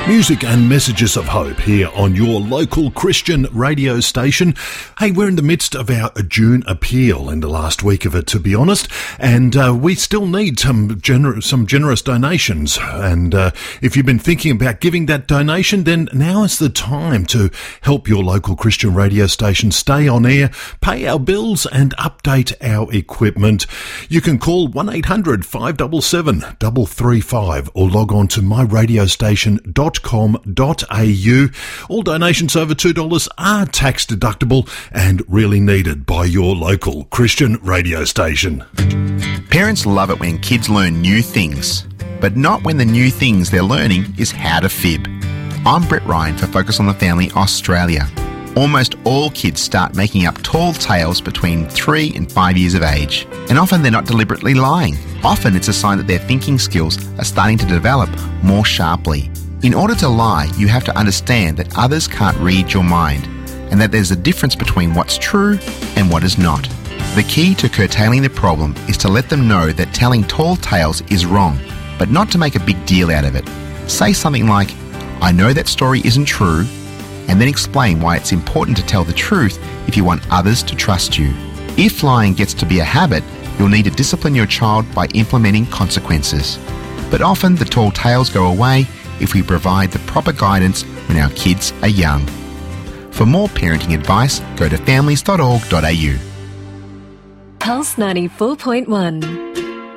Music and messages of hope here on your local Christian radio station. Hey, we're in the midst of our June appeal, in the last week of it, to be honest, and we still need some generous donations. And if you've been thinking about giving that donation, then now is the time to help your local Christian radio station stay on air, pay our bills, and update our equipment. You can call 1-800-577-335 or log on to myradiostation.com.au. All donations over $2 are tax deductible and really needed by your local Christian radio station. Parents love it when kids learn new things, but not when the new things they're learning is how to fib. I'm Brett Ryan for Focus on the Family Australia. Almost all kids start making up tall tales between 3 and 5 years of age, and often they're not deliberately lying. Often it's a sign that their thinking skills are starting to develop more sharply. In order to lie, you have to understand that others can't read your mind, and that there's a difference between what's true and what is not. The key to curtailing the problem is to let them know that telling tall tales is wrong, but not to make a big deal out of it. Say something like, "I know that story isn't true," and then explain why it's important to tell the truth if you want others to trust you. If lying gets to be a habit, you'll need to discipline your child by implementing consequences. But often the tall tales go away if we provide the proper guidance when our kids are young. For more parenting advice, go to families.org.au. Pulse 94.1.